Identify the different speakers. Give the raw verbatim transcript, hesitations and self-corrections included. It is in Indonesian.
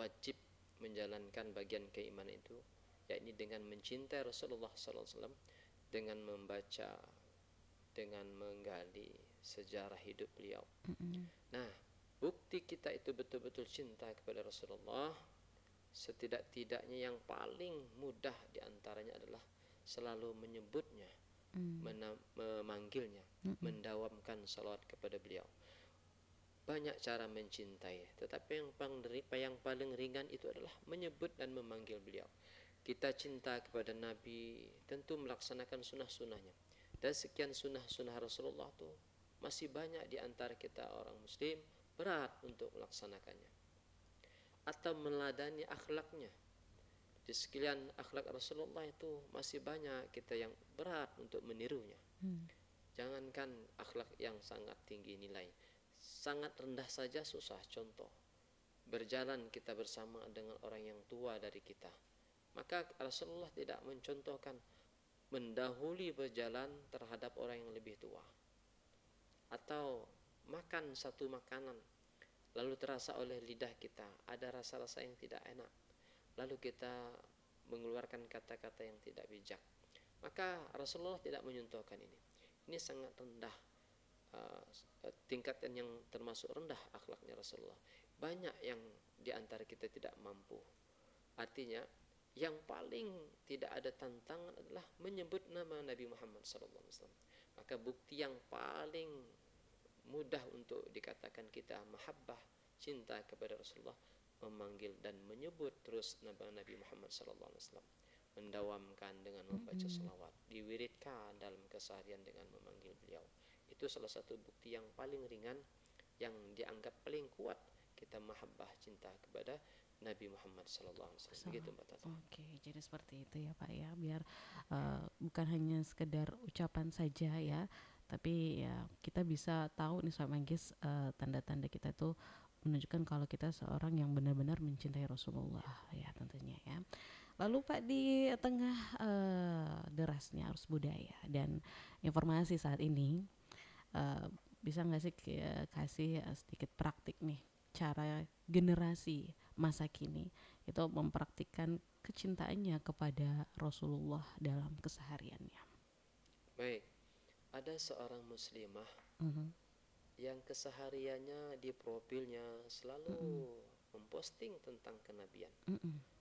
Speaker 1: wajib menjalankan bagian keimanan itu, yakni dengan mencintai Rasulullah sallallahu alaihi wasallam, dengan membaca, dengan menggali sejarah hidup beliau.
Speaker 2: Mm-mm.
Speaker 1: Nah, bukti kita itu betul-betul cinta kepada Rasulullah, setidak-tidaknya yang paling mudah diantaranya adalah selalu menyebutnya,
Speaker 2: Mm.
Speaker 1: mena- memanggilnya,
Speaker 2: Mm-mm.
Speaker 1: mendawamkan salawat kepada beliau. Banyak cara mencintai, tetapi yang paling, yang paling ringan itu adalah menyebut dan memanggil beliau. Kita cinta kepada Nabi, tentu melaksanakan sunnah-sunnahnya. Dan sekian sunnah-sunnah Rasulullah itu masih banyak di antara kita orang muslim berat untuk melaksanakannya. Atau meladani akhlaknya. Di sekalian akhlak Rasulullah itu masih banyak kita yang berat untuk menirunya.
Speaker 2: Mm.
Speaker 1: Jangankan akhlak yang sangat tinggi nilai, sangat rendah saja susah. Contoh, berjalan kita bersama dengan orang yang tua dari kita, maka Rasulullah tidak mencontohkan mendahului berjalan terhadap orang yang lebih tua. Atau makan satu makanan lalu terasa oleh lidah kita ada rasa-rasa yang tidak enak, lalu kita mengeluarkan kata-kata yang tidak bijak, maka Rasulullah tidak mencontohkan ini. Ini sangat rendah, uh, tingkatan yang termasuk rendah akhlaknya Rasulullah. Banyak yang diantara kita tidak mampu. Artinya yang paling tidak ada tantangan adalah menyebut nama Nabi Muhammad sallallahu alaihi wasallam. Maka bukti yang paling mudah untuk dikatakan kita mahabbah, cinta kepada Rasulullah, memanggil dan menyebut terus nama Nabi Muhammad sallallahu alaihi wasallam, mendawamkan dengan membaca
Speaker 2: Mm-mm.
Speaker 1: selawat, diwiridkan dalam keseharian dengan memanggil beliau. Itu salah satu bukti yang paling ringan, yang dianggap paling kuat kita mahabbah, cinta kepada Nabi Muhammad sallallahu alaihi wasallam.
Speaker 2: So,
Speaker 1: Begitu Mbak Tata.
Speaker 2: oke, jadi seperti itu ya Pak ya, biar uh, bukan hanya sekedar ucapan saja ya, tapi ya kita bisa tahu nih Sobat Manggis, uh, tanda-tanda kita tuh menunjukkan kalau kita seorang yang benar-benar mencintai Rasulullah ya tentunya ya. Lalu Pak, di tengah uh, derasnya arus budaya dan informasi saat ini, uh, bisa nggak sih k- kasih uh, sedikit praktik nih cara generasi masa kini itu mempraktikkan kecintaannya kepada Rasulullah dalam kesehariannya.
Speaker 1: Baik, ada seorang muslimah
Speaker 2: Mhm.
Speaker 1: yang kesehariannya di profilnya selalu
Speaker 2: Mm-mm.
Speaker 1: memposting tentang kenabian.
Speaker 2: Mm-mm.